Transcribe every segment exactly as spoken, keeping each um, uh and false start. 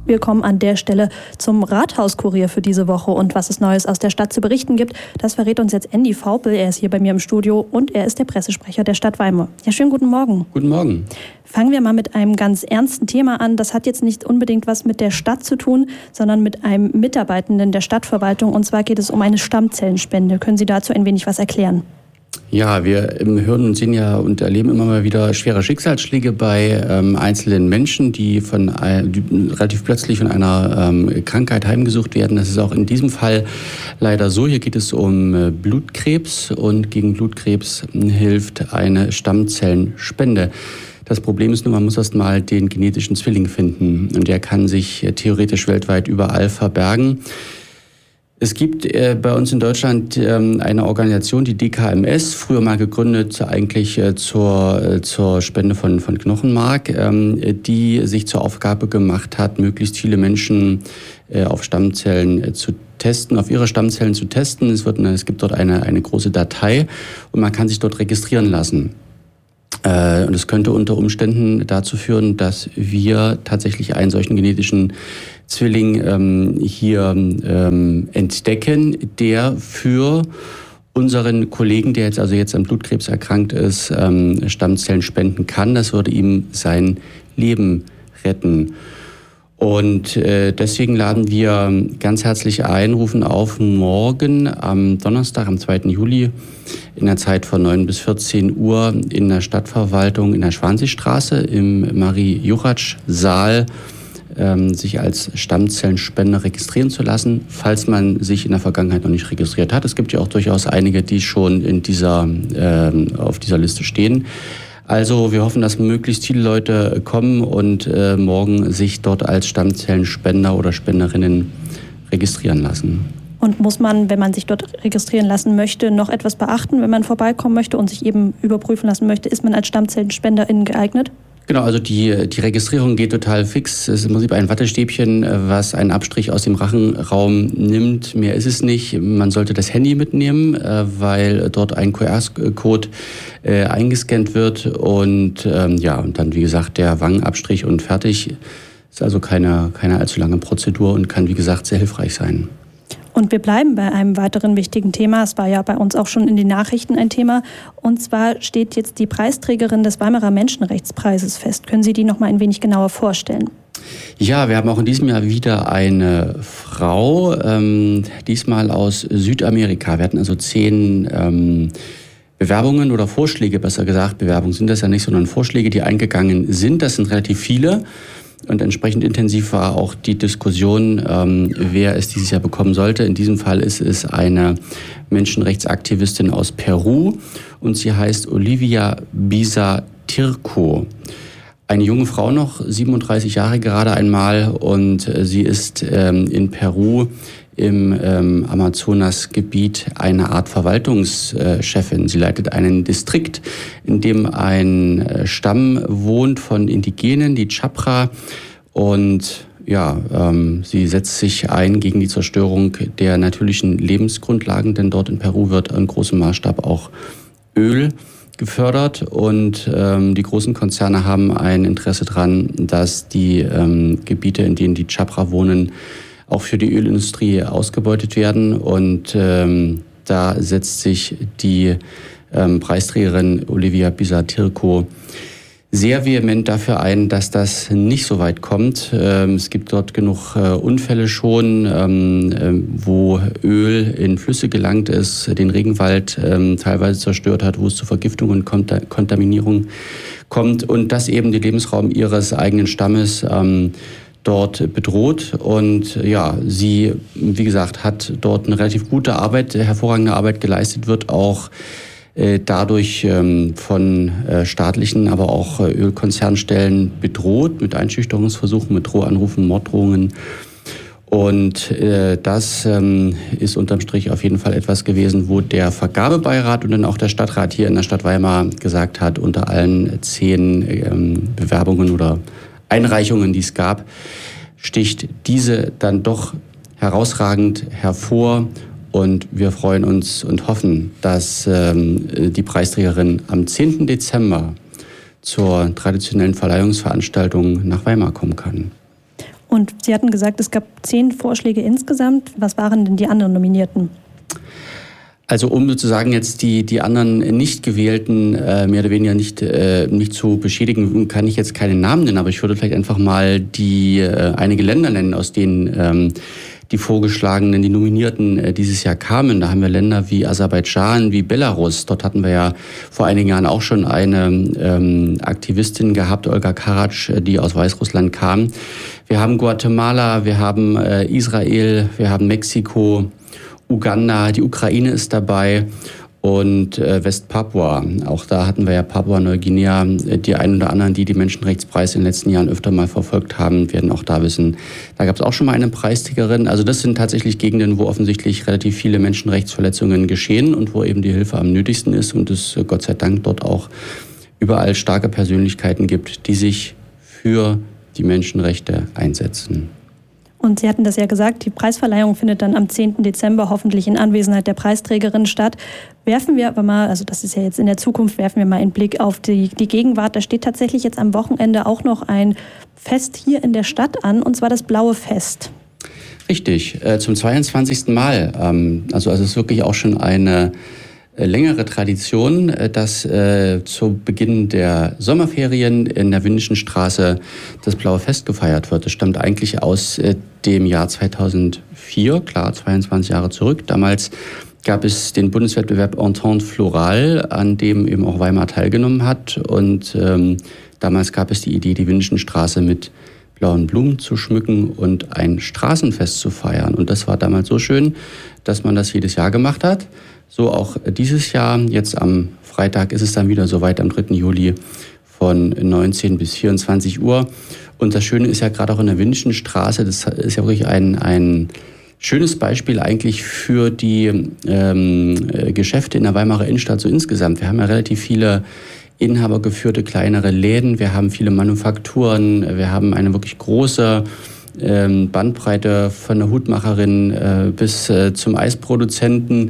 Wir kommen an der Stelle zum Rathauskurier für diese Woche und was es Neues aus der Stadt zu berichten gibt, das verrät uns jetzt Andy Vaupel. Er ist hier bei mir im Studio und er ist der Pressesprecher der Stadt Weimar. Ja, schönen guten Morgen. Guten Morgen. Fangen wir mal mit einem ganz ernsten Thema an. Das hat jetzt nicht unbedingt was mit der Stadt zu tun, sondern mit einem Mitarbeitenden der Stadtverwaltung. Und zwar geht es um eine Stammzellenspende. Können Sie dazu ein wenig was erklären? Ja, wir hören und sehen ja und erleben immer mal wieder schwere Schicksalsschläge bei ähm, einzelnen Menschen, die von die relativ plötzlich von einer ähm, Krankheit heimgesucht werden. Das ist auch in diesem Fall leider so. Hier geht es um äh, Blutkrebs und gegen Blutkrebs hilft eine Stammzellenspende. Das Problem ist nur, man muss erst mal den genetischen Zwilling finden und der kann sich äh, theoretisch weltweit überall verbergen. Es gibt äh, bei uns in Deutschland ähm, eine Organisation, die D K M S, früher mal gegründet eigentlich äh, zur, äh, zur Spende von, von Knochenmark, ähm, die sich zur Aufgabe gemacht hat, möglichst viele Menschen äh, auf Stammzellen äh, zu testen, auf ihre Stammzellen zu testen. Es, wird eine, es gibt dort eine, eine große Datei und man kann sich dort registrieren lassen. Und es könnte unter Umständen dazu führen, dass wir tatsächlich einen solchen genetischen Zwilling ähm, hier ähm, entdecken, der für unseren Kollegen, der jetzt also jetzt an Blutkrebs erkrankt ist, ähm, Stammzellen spenden kann. Das würde ihm sein Leben retten. Und äh, deswegen laden wir ganz herzlich ein, rufen auf, morgen am Donnerstag, am zweiten Juli, in der Zeit von neun bis vierzehn Uhr in der Stadtverwaltung in der Schwanseestraße im Marie-Juratsch-Saal ähm, sich als Stammzellenspender registrieren zu lassen, falls man sich in der Vergangenheit noch nicht registriert hat. Es gibt ja auch durchaus einige, die schon in dieser, äh, auf dieser Liste stehen. Also wir hoffen, dass möglichst viele Leute kommen und äh, morgen sich dort als Stammzellenspender oder Spenderinnen registrieren lassen. Und muss man, wenn man sich dort registrieren lassen möchte, noch etwas beachten, wenn man vorbeikommen möchte und sich eben überprüfen lassen möchte, ist man als Stammzellenspenderin geeignet? Genau, also die, die Registrierung geht total fix. Es ist im Prinzip ein Wattestäbchen, was einen Abstrich aus dem Rachenraum nimmt. Mehr ist es nicht. Man sollte das Handy mitnehmen, weil dort ein Q R-Code eingescannt wird. Und ähm, ja, und dann, wie gesagt, der Wangenabstrich und fertig. Ist also keine, keine allzu lange Prozedur und kann, wie gesagt, sehr hilfreich sein. Und wir bleiben bei einem weiteren wichtigen Thema. Es war ja bei uns auch schon in den Nachrichten ein Thema. Und zwar steht jetzt die Preisträgerin des Weimarer Menschenrechtspreises fest. Können Sie die noch mal ein wenig genauer vorstellen? Ja, wir haben auch in diesem Jahr wieder eine Frau, ähm, diesmal aus Südamerika. Wir hatten also zehn ähm, Bewerbungen oder Vorschläge, besser gesagt. Bewerbungen sind das ja nicht, sondern Vorschläge, die eingegangen sind. Das sind relativ viele. Und entsprechend intensiv war auch die Diskussion, ähm, wer es dieses Jahr bekommen sollte. In diesem Fall ist es eine Menschenrechtsaktivistin aus Peru und sie heißt Olivia Bisa-Tirco. Eine junge Frau noch, siebenunddreißig Jahre gerade einmal, und äh, sie ist ähm, in Peru im ähm, Amazonasgebiet eine Art Verwaltungschefin. Sie leitet einen Distrikt, in dem ein äh, Stamm wohnt von Indigenen, die Chapra. Und ja, ähm, sie setzt sich ein gegen die Zerstörung der natürlichen Lebensgrundlagen, denn dort in Peru wird in großem Maßstab auch Öl gefördert. Und ähm, die großen Konzerne haben ein Interesse daran, dass die ähm, Gebiete, in denen die Chapra wohnen, auch für die Ölindustrie ausgebeutet werden. Und ähm, da setzt sich die ähm, Preisträgerin Olivia Bisa-Tirco sehr vehement dafür ein, dass das nicht so weit kommt. Ähm, es gibt dort genug äh, Unfälle schon, ähm, äh, wo Öl in Flüsse gelangt ist, den Regenwald ähm, teilweise zerstört hat, wo es zu Vergiftungen und Kont- Kontaminierung kommt und das eben den Lebensraum ihres eigenen Stammes ähm, dort bedroht. Und ja, sie, wie gesagt, hat dort eine relativ gute Arbeit, hervorragende Arbeit geleistet, wird auch äh, dadurch ähm, von äh, staatlichen, aber auch äh, Ölkonzernstellen bedroht, mit Einschüchterungsversuchen, mit Drohanrufen, Morddrohungen. Und äh, das ähm, ist unterm Strich auf jeden Fall etwas gewesen, wo der Vergabebeirat und dann auch der Stadtrat hier in der Stadt Weimar gesagt hat, unter allen zehn ähm, Bewerbungen oder Einreichungen, die es gab, sticht diese dann doch herausragend hervor. Und wir freuen uns und hoffen, dass ähm, die Preisträgerin am zehnten Dezember zur traditionellen Verleihungsveranstaltung nach Weimar kommen kann. Und Sie hatten gesagt, es gab zehn Vorschläge insgesamt. Was waren denn die anderen Nominierten? Also um sozusagen jetzt die, die anderen nicht gewählten äh, mehr oder weniger nicht, äh, nicht zu beschädigen, kann ich jetzt keinen Namen nennen, aber ich würde vielleicht einfach mal die äh, einige Länder nennen, aus denen ähm, die vorgeschlagenen, die Nominierten äh, dieses Jahr kamen. Da haben wir Länder wie Aserbaidschan, wie Belarus. Dort hatten wir ja vor einigen Jahren auch schon eine ähm, Aktivistin gehabt, Olga Karatsch, die aus Weißrussland kam. Wir haben Guatemala, wir haben äh, Israel, wir haben Mexiko, Uganda, die Ukraine ist dabei und äh, Westpapua. Auch da hatten wir ja Papua-Neuguinea. Die einen oder anderen, die die Menschenrechtspreise in den letzten Jahren öfter mal verfolgt haben, werden auch da wissen, da gab es auch schon mal eine Preisträgerin. Also das sind tatsächlich Gegenden, wo offensichtlich relativ viele Menschenrechtsverletzungen geschehen und wo eben die Hilfe am nötigsten ist und es Gott sei Dank dort auch überall starke Persönlichkeiten gibt, die sich für die Menschenrechte einsetzen. Und Sie hatten das ja gesagt, die Preisverleihung findet dann am zehnten Dezember hoffentlich in Anwesenheit der Preisträgerin statt. Werfen wir aber mal, also das ist ja jetzt in der Zukunft, werfen wir mal einen Blick auf die, die Gegenwart. Da steht tatsächlich jetzt am Wochenende auch noch ein Fest hier in der Stadt an, und zwar das Blaue Fest. Richtig, äh, zum zweiundzwanzigsten Mal. Ähm, also, also es ist wirklich auch schon eine längere Tradition, dass äh, zu Beginn der Sommerferien in der Windischen Straße das Blaue Fest gefeiert wird. Das stammt eigentlich aus äh, dem Jahr zweitausendvier, klar, zweiundzwanzig Jahre zurück. Damals gab es den Bundeswettbewerb Entente Florale, an dem eben auch Weimar teilgenommen hat. Und ähm, damals gab es die Idee, die Windischen Straße mit blauen Blumen zu schmücken und ein Straßenfest zu feiern. Und das war damals so schön, dass man das jedes Jahr gemacht hat. So auch dieses Jahr. Jetzt am Freitag ist es dann wieder soweit, am dritten Juli von neunzehn bis vierundzwanzig Uhr. Und das Schöne ist ja gerade auch in der Windischen Straße, das ist ja wirklich ein, ein schönes Beispiel eigentlich für die ähm, Geschäfte in der Weimarer Innenstadt so insgesamt. Wir haben ja relativ viele inhabergeführte kleinere Läden, wir haben viele Manufakturen, wir haben eine wirklich große ähm, Bandbreite von der Hutmacherin äh, bis äh, zum Eisproduzenten,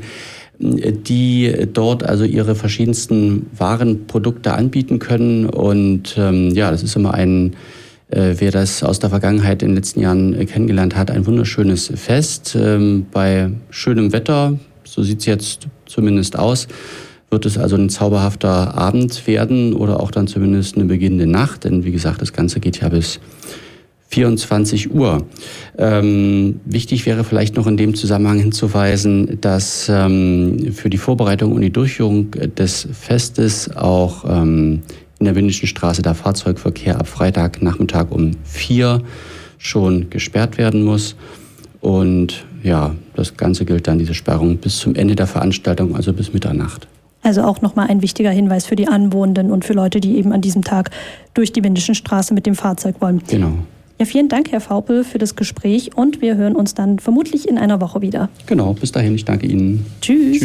die dort also ihre verschiedensten Warenprodukte anbieten können. Und ähm, ja, das ist immer ein, äh, wer das aus der Vergangenheit in den letzten Jahren äh, kennengelernt hat, ein wunderschönes Fest. Ähm, bei schönem Wetter, so sieht es jetzt zumindest aus, wird es also ein zauberhafter Abend werden oder auch dann zumindest eine beginnende Nacht. Denn wie gesagt, das Ganze geht ja bis vierundzwanzig Uhr. Ähm, wichtig wäre vielleicht noch in dem Zusammenhang hinzuweisen, dass ähm, für die Vorbereitung und die Durchführung des Festes auch ähm, in der Windischen Straße der Fahrzeugverkehr ab Freitagnachmittag um vier schon gesperrt werden muss. Und ja, das Ganze gilt dann, diese Sperrung, bis zum Ende der Veranstaltung, also bis Mitternacht. Also auch nochmal ein wichtiger Hinweis für die Anwohnenden und für Leute, die eben an diesem Tag durch die Windischen Straße mit dem Fahrzeug wollen. Genau. Ja, vielen Dank, Herr Vaupel, für das Gespräch, und wir hören uns dann vermutlich in einer Woche wieder. Genau, bis dahin, ich danke Ihnen. Tschüss. Tschüss.